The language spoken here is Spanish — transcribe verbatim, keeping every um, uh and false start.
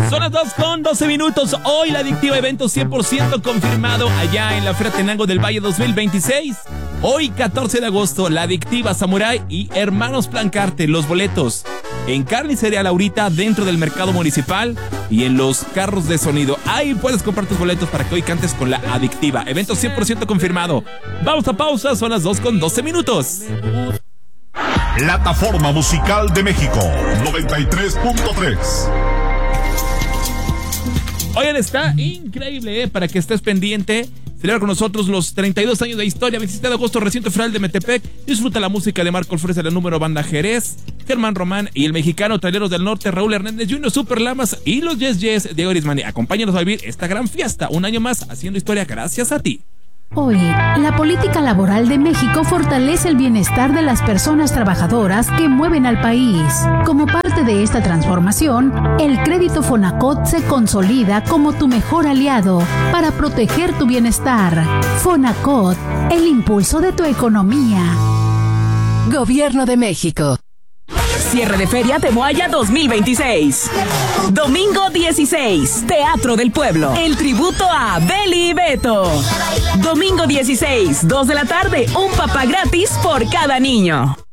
Son las dos con doce minutos. Hoy la adictiva evento cien por ciento confirmado allá en la Feria Tenango del Valle dos mil veintiséis. Hoy catorce de agosto, la adictiva Samurai y Hermanos Plancarte, los boletos en Carnicería Laurita dentro del mercado municipal y en los carros de sonido. Ahí puedes comprar tus boletos para que hoy cantes con la adictiva. Evento cien por ciento confirmado. Vamos a pausa, son las dos con doce minutos. Plataforma Musical de México, noventa y tres punto tres. Oigan, está increíble, ¿eh? Para que estés pendiente. Celebra con nosotros los treinta y dos años de historia. veintisiete de agosto, recinto federal de Metepec. Disfruta la música de Marco Alfredo, la número Banda Jerez, Germán Román y el mexicano Traileros del Norte, Raúl Hernández Junior, Super Lamas y los Yes Yes, Diego Arismani. Acompáñanos a vivir esta gran fiesta. Un año más haciendo historia gracias a ti. Hoy, la política laboral de México fortalece el bienestar de las personas trabajadoras que mueven al país. Como parte de esta transformación, el crédito Fonacot se consolida como tu mejor aliado para proteger tu bienestar. Fonacot, el impulso de tu economía. Gobierno de México. Cierre de Feria Temoaya dos mil veintiséis. Domingo dieciséis, Teatro del Pueblo. El tributo a Beli y Beto. Domingo dieciséis, dos de la tarde, un papá gratis por cada niño.